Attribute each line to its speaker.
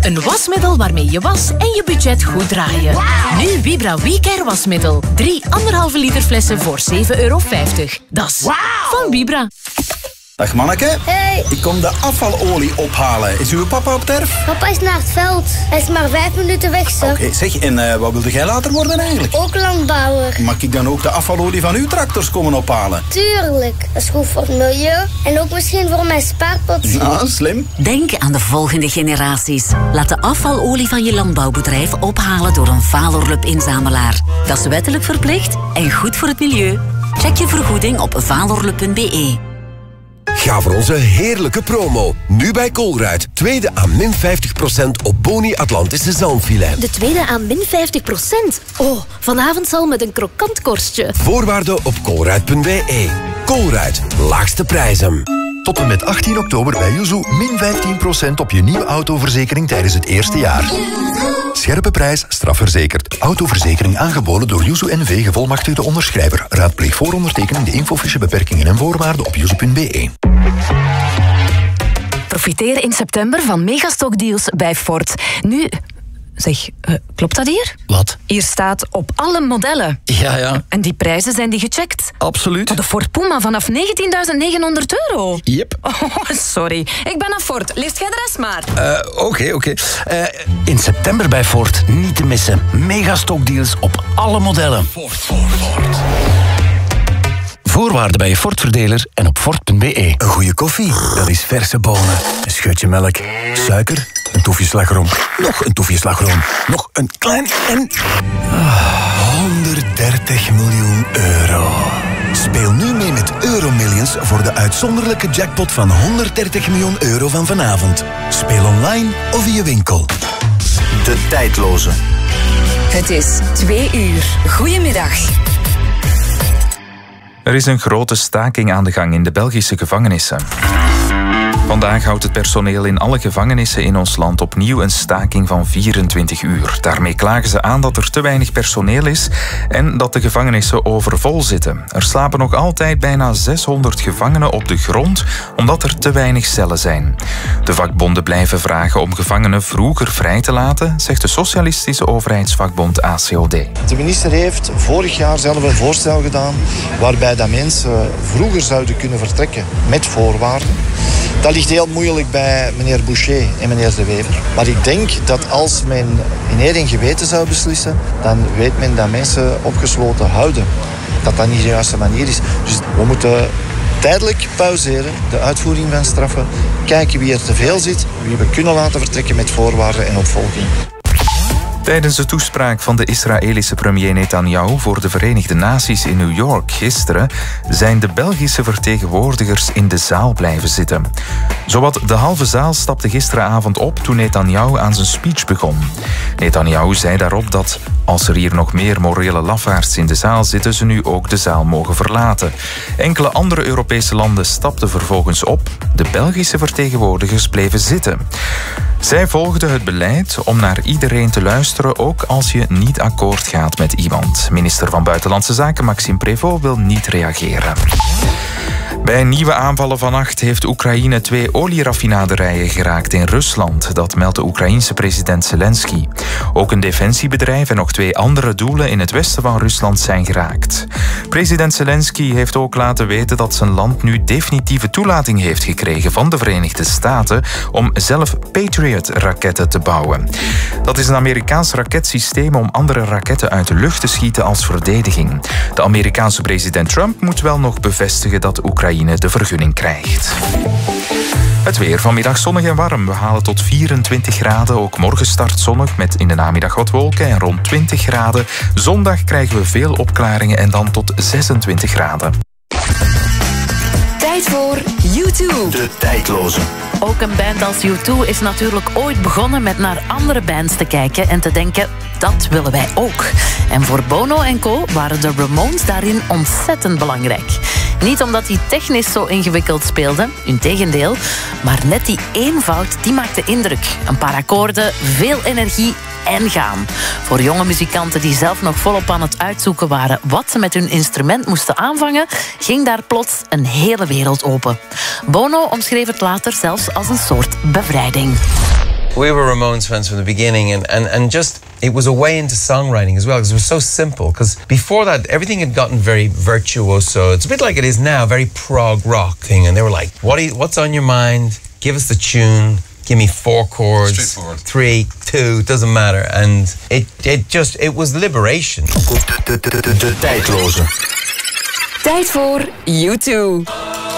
Speaker 1: Een wasmiddel waarmee je was en je budget goed draaien. Wow. Nu Vibra WeCare wasmiddel. 3 1,5 liter flessen voor €7,50. Dat is van Vibra.
Speaker 2: Dag manneke.
Speaker 3: Hey.
Speaker 2: Ik kom de afvalolie ophalen. Is uw papa op het erf?
Speaker 3: Papa is naar het veld. Hij is maar 5 minuten weg, zo.
Speaker 2: Oké, zeg, en wat wilde jij later worden eigenlijk?
Speaker 3: Ook landbouwer.
Speaker 2: Mag ik dan ook de afvalolie van uw tractors komen ophalen?
Speaker 3: Tuurlijk. Dat is goed voor het milieu. En ook misschien voor mijn spaarpot.
Speaker 2: Nou, slim.
Speaker 4: Denk aan de volgende generaties. Laat de afvalolie van je landbouwbedrijf ophalen door een Valorlup-inzamelaar. Dat is wettelijk verplicht en goed voor het milieu. Check je vergoeding op valorlup.be.
Speaker 5: Ga voor onze heerlijke promo. Nu bij Colruyt. Tweede aan min 50% op Boni Atlantische zalmfilet.
Speaker 1: De tweede aan min 50%. Oh, vanavond zal met een krokant korstje.
Speaker 5: Voorwaarden op colruyt.be. Colruyt. Laagste prijzen.
Speaker 6: Tot en met 18 oktober bij Yuzu min 15% op je nieuwe autoverzekering tijdens het eerste jaar. Scherpe prijs, strafverzekerd. Autoverzekering aangeboden door Yuzu NV, gevolmachtigde onderschrijver. Raadpleeg voor ondertekening de infofiche beperkingen en voorwaarden op yuzu.be.
Speaker 7: Profiteer in september van megastockdeals bij Ford. Nu... Zeg, klopt dat hier?
Speaker 8: Wat?
Speaker 7: Hier staat op alle modellen.
Speaker 8: Ja.
Speaker 7: En die prijzen zijn die gecheckt?
Speaker 8: Absoluut.
Speaker 7: De Ford Puma vanaf €19.900.
Speaker 8: Yep.
Speaker 7: Oh, sorry. Ik ben aan Ford. Leest jij de rest maar.
Speaker 8: Oké. In september bij Ford niet te missen. Megastockdeals op alle modellen. Ford. Voorwaarden bij je Ford-verdeler en op Ford.be.
Speaker 6: Een goede koffie, dat is verse bonen. Een scheutje melk, suiker, een toefje slagroom, nog een toefje slagroom, nog een klein en... 130 miljoen euro. Speel nu mee met Euromillions voor de uitzonderlijke jackpot van 130 miljoen euro van vanavond. Speel online of in je winkel.
Speaker 2: De tijdloze.
Speaker 7: Het is 2 uur. Goedemiddag.
Speaker 9: Er is een grote staking aan de gang in de Belgische gevangenissen. Vandaag houdt het personeel in alle gevangenissen in ons land opnieuw een staking van 24 uur. Daarmee klagen ze aan dat er te weinig personeel is en dat de gevangenissen overvol zitten. Er slapen nog altijd bijna 600 gevangenen op de grond omdat er te weinig cellen zijn. De vakbonden blijven vragen om gevangenen vroeger vrij te laten, zegt de socialistische overheidsvakbond ACOD.
Speaker 10: De minister heeft vorig jaar zelf een voorstel gedaan waarbij dat mensen vroeger zouden kunnen vertrekken met voorwaarden. Dat ligt heel moeilijk bij meneer Boucher en meneer De Wever. Maar ik denk dat als men in eer en geweten zou beslissen, dan weet men dat mensen opgesloten houden. Dat dat niet de juiste manier is. Dus we moeten tijdelijk pauzeren, de uitvoering van straffen, kijken wie er te veel zit, wie we kunnen laten vertrekken met voorwaarden en opvolging.
Speaker 9: Tijdens de toespraak van de Israëlische premier Netanyahu voor de Verenigde Naties in New York gisteren zijn de Belgische vertegenwoordigers in de zaal blijven zitten. Zowat de halve zaal stapte gisteravond op toen Netanyahu aan zijn speech begon. Netanyahu zei daarop dat als er hier nog meer morele lafaards in de zaal zitten, ze nu ook de zaal mogen verlaten. Enkele andere Europese landen stapten vervolgens op. De Belgische vertegenwoordigers bleven zitten. Zij volgden het beleid om naar iedereen te luisteren, ook als je niet akkoord gaat met iemand. Minister van Buitenlandse Zaken Maxime Prévost wil niet reageren. Bij nieuwe aanvallen vannacht heeft Oekraïne 2 olieraffinaderijen geraakt in Rusland. Dat meldt de Oekraïense president Zelensky. Ook een defensiebedrijf en nog 2 andere doelen in het westen van Rusland zijn geraakt. President Zelensky heeft ook laten weten dat zijn land nu definitieve toelating heeft gekregen van de Verenigde Staten om zelf Patriot-raketten te bouwen. Dat is een Amerikaans raketsysteem om andere raketten uit de lucht te schieten als verdediging. De Amerikaanse president Trump moet wel nog bevestigen dat Oekraïne de vergunning krijgt. Het weer vanmiddag zonnig en warm. We halen tot 24 graden. Ook morgen start zonnig met in de namiddag wat wolken en rond 20 graden. Zondag krijgen we veel opklaringen en dan tot 26 graden.
Speaker 7: Tijd voor U2.
Speaker 2: De tijdloze.
Speaker 1: Ook een band als U2 is natuurlijk ooit begonnen met naar andere bands te kijken en te denken, dat willen wij ook. En voor Bono en co. waren de Ramones daarin ontzettend belangrijk. Niet omdat die technisch zo ingewikkeld speelden, integendeel, maar net die eenvoud, die maakte indruk. Een paar akkoorden, veel energie en gaan. Voor jonge muzikanten die zelf nog volop aan het uitzoeken waren wat ze met hun instrument moesten aanvangen, ging daar plots een hele wereld open. Bono omschreef het later zelfs als een soort bevrijding.
Speaker 11: We were Ramones fans from the beginning, and just it was a way into songwriting as well, because it was so simple. Because before that, everything had gotten very virtuoso. It's a bit like it is now, very prog rock thing. And they were like, what's on your mind? Give us the tune. Give me 4 chords, 3, 2, doesn't matter. And it was liberation.
Speaker 2: De tijdloze.
Speaker 7: Tijd voor U2.